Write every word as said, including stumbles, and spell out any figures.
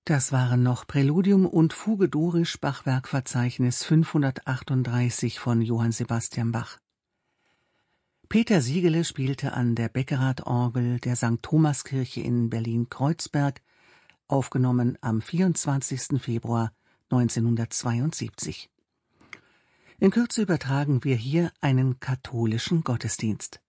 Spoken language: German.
Das waren noch Präludium und Fuge Dorisch, Bachwerkverzeichnis fünfhundertachtunddreißig von Johann Sebastian Bach. Peter Siegele spielte an der Beckerath-Orgel der Sankt Thomaskirche in Berlin-Kreuzberg, aufgenommen am vierundzwanzigsten Februar neunzehnhundertzweiundsiebzig. In Kürze übertragen wir hier einen katholischen Gottesdienst.